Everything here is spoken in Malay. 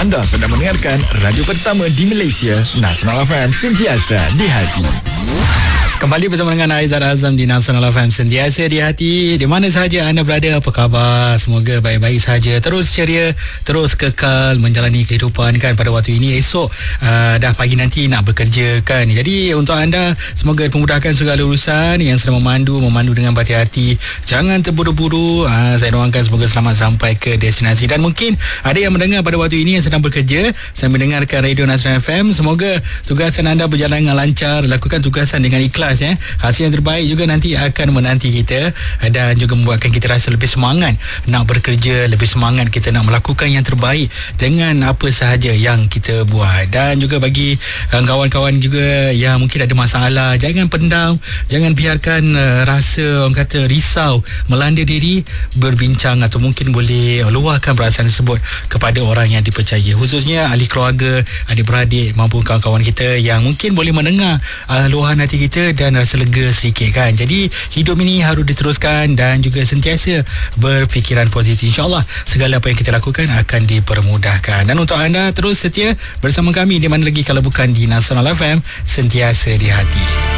Anda sedang mendengarkan radio pertama di Malaysia, Nasional FM, sentiasa di hati. Kembali bersama dengan Aizat Azam di Nasional FM, sentiasa di hati. Di mana sahaja anda berada, apa khabar? Semoga baik-baik saja. Terus ceria, terus kekal menjalani kehidupan kan pada waktu ini. Esok dah pagi nanti nak bekerja kan. Jadi untuk anda, semoga memudahkan segala urusan. Yang sedang memandu dengan berhati-hati. Jangan terburu-buru. Saya doakan semoga selamat sampai ke destinasi. Dan mungkin ada yang mendengar pada waktu ini yang sedang bekerja, sedang mendengarkan Radio Nasional FM. Semoga tugasan anda berjalan dengan lancar. Lakukan tugasan dengan ikhlas. Hasil yang terbaik juga nanti akan menanti kita dan juga membuatkan kita rasa lebih semangat nak bekerja, lebih semangat kita nak melakukan yang terbaik dengan apa sahaja yang kita buat. Dan juga bagi kawan-kawan juga yang mungkin ada masalah, jangan pendam, jangan biarkan rasa orang kata risau melanda diri, berbincang atau mungkin boleh luahkan perasaan tersebut kepada orang yang dipercaya, khususnya ahli keluarga, adik-beradik maupun kawan-kawan kita yang mungkin boleh mendengar luahan hati kita dan rasa lega sedikit kan. Jadi hidup ini harus diteruskan dan juga sentiasa berfikiran positif. InsyaAllah segala apa yang kita lakukan akan dipermudahkan. Dan untuk anda terus setia bersama kami di mana lagi kalau bukan di Nasional FM, sentiasa di hati.